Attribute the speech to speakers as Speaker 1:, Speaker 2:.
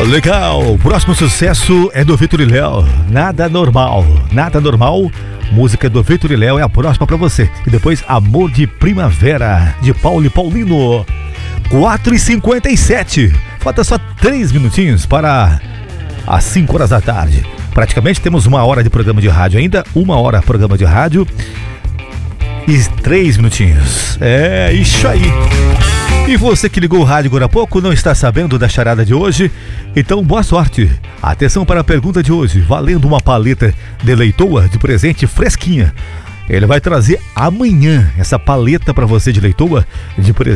Speaker 1: Legal, o próximo sucesso é do Vitor e Léo, Nada Normal. Nada Normal, música do Vitor e Léo é a próxima pra você. E depois Amor de Primavera, de Paulo e Paulino. 4h57, falta só 3 minutinhos para as 5 horas da tarde. Praticamente temos 1 hora de programa de rádio ainda, 1 hora de programa de rádio e 3 minutinhos. É isso aí. E você que ligou o rádio agora há pouco não está sabendo da charada de hoje? Então boa sorte. Atenção para a pergunta de hoje, valendo uma paleta de Leitoa de presente fresquinha. Ele vai trazer amanhã essa paleta para você de Leitoa de presente.